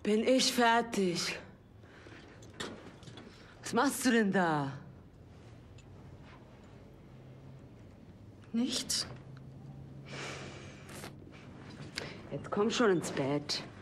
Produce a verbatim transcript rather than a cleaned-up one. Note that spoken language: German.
Bin ich fertig. Was machst du denn da? Nichts. Jetzt komm schon ins Bett.